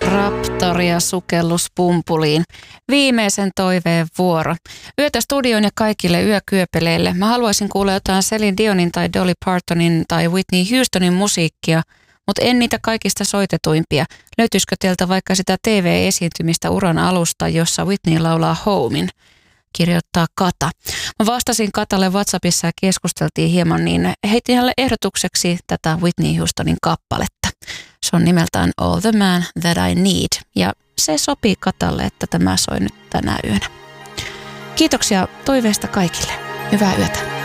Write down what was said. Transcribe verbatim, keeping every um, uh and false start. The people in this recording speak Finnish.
Raptoria sukellus pumpuliin. Viimeisen toiveen vuoro. Yötä studioon ja kaikille yökyöpeleille. Mä haluaisin kuulla jotain Celine Dionin tai Dolly Partonin tai Whitney Houstonin musiikkia, mutta en niitä kaikista soitetuimpia. Löytyisikö teiltä vaikka sitä T V-esiintymistä uran alusta, jossa Whitney laulaa Homin? Kirjoittaa Kata. Mä vastasin Katalle WhatsAppissa ja keskusteltiin hieman, niin heitin hänelle ehdotukseksi tätä Whitney Houstonin kappaletta. Se on nimeltään All the Man That I Need ja se sopii Katalle, että tämä soi nyt tänä yönä. Kiitoksia toiveesta kaikille. Hyvää yötä.